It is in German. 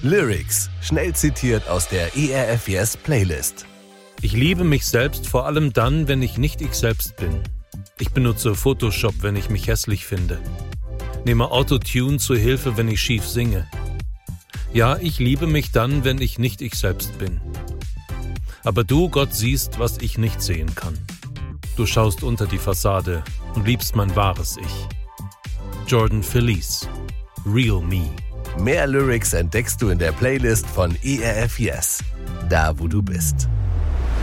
Lyrics, schnell zitiert aus der ERF Yes Playlist. Ich liebe mich selbst vor allem dann, wenn ich nicht ich selbst bin. Ich benutze Photoshop, wenn ich mich hässlich finde. Nehme Autotune zur Hilfe, wenn ich schief singe. Ja, ich liebe mich dann, wenn ich nicht ich selbst bin. Aber du, Gott, siehst, was ich nicht sehen kann. Du schaust unter die Fassade und liebst mein wahres Ich. Jordan Feliz, Real Me. Mehr Lyrics entdeckst du in der Playlist von ERF Yes, da wo du bist.